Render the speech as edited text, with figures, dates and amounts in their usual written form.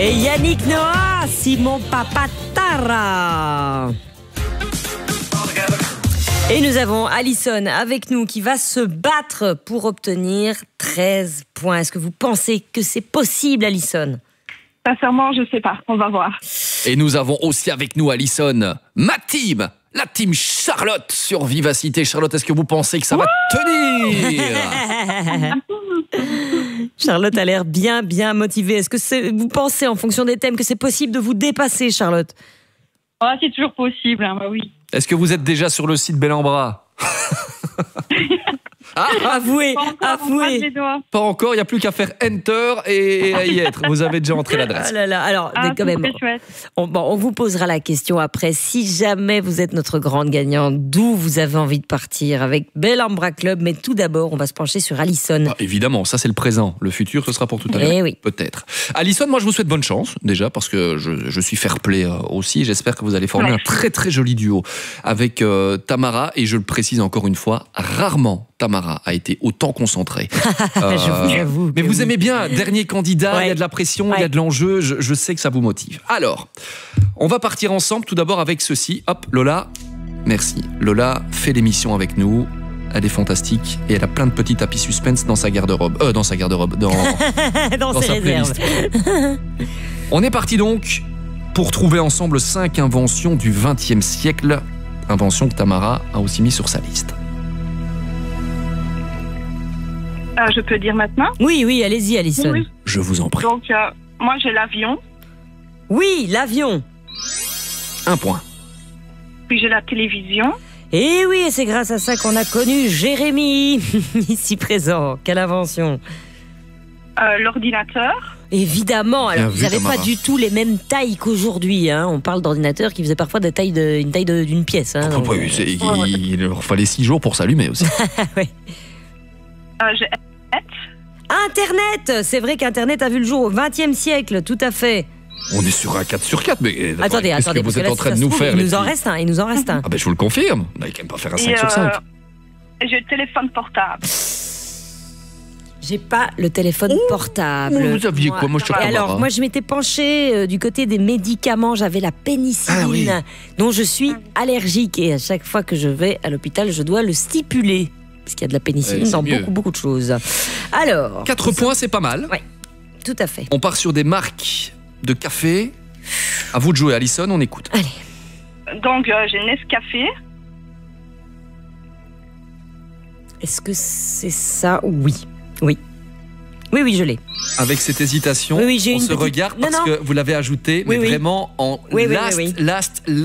Et Yannick Noah, Simon Papatara. Et nous avons Alison avec nous qui va se battre pour obtenir 13 points. Est-ce que vous pensez que c'est possible, Alison ? Sincèrement, je sais pas. On va voir. Et nous avons aussi avec nous, Alison, ma team, la team Charlotte sur Vivacité. Charlotte, est-ce que vous pensez que ça va tenir ? Charlotte a l'air bien motivée. Est-ce que vous pensez, en fonction des thèmes, que c'est possible de vous dépasser, Charlotte ? C'est toujours possible, hein, bah oui. Est-ce que vous êtes déjà sur le site Bellambra ? Avouez. Pas encore, il n'y a plus qu'à faire Enter et à y être. Vous avez déjà entré l'adresse. Ah là là, alors quand même, on vous posera la question après. Si jamais vous êtes notre grande gagnante, d'où vous avez envie de partir avec Bellambra Club. Mais tout d'abord, on va se pencher sur Alison. Évidemment, ça c'est le présent. Le futur, ce sera pour tout à l'heure. Oui. Peut-être. Alison, moi je vous souhaite bonne chance, déjà, parce que je suis fair-play aussi. J'espère que vous allez former un très très joli duo avec Tamara. Et je le précise encore une fois, rarement Tamara a été autant concentrée. J'avoue. Mais vous aimez bien, dernier candidat, il y a de la pression, il y a de l'enjeu, je sais que ça vous motive. Alors, on va partir ensemble tout d'abord avec ceci. Hop, Lola, merci. Lola fait l'émission avec nous. Elle est fantastique et elle a plein de petits tapis suspense dans sa garde-robe. Dans ses sa réserves. On est parti donc pour trouver ensemble 5 inventions du XXe siècle. Inventions que Tamara a aussi mis sur sa liste. Je peux dire maintenant ? Oui, allez-y, Alison. Oui. Je vous en prie. Donc, moi, j'ai l'avion. Oui, l'avion. 1 point. Puis j'ai la télévision. Et oui, c'est grâce à ça qu'on a connu Jérémy, ici présent. Quelle invention. L'ordinateur. Évidemment, alors vous n'avez pas du tout les mêmes tailles qu'aujourd'hui. Hein. On parle d'ordinateurs qui faisaient parfois une taille d'une pièce. Hein, donc... il leur fallait 6 jours pour s'allumer aussi. Oui. J'ai Internet, c'est vrai qu'Internet a vu le jour au XXe siècle, tout à fait. On est sur un 4 sur 4, mais attendez, qu'est-ce que vous êtes en train de nous faire? Il nous en reste un. Ah ben je vous le confirme, on n'allait quand même pas faire un 5 sur 5. J'ai le téléphone portable. J'ai pas le téléphone portable. Vous aviez quoi? Moi, je suis alors, moi, je m'étais penchée du côté des médicaments. J'avais la pénicilline, dont je suis allergique. Et à chaque fois que je vais à l'hôpital, je dois le stipuler. Parce qu'il y a de la pénicilline dans beaucoup de choses. Alors... 4 points, c'est pas mal. Oui, tout à fait. On part sur des marques de café. À vous de jouer, Alison, on écoute. Allez. Donc, j'ai Nescafé. Est-ce que c'est ça? Oui, je l'ai. Avec cette hésitation, on se regarde parce que vous l'avez ajouté, mais vraiment en last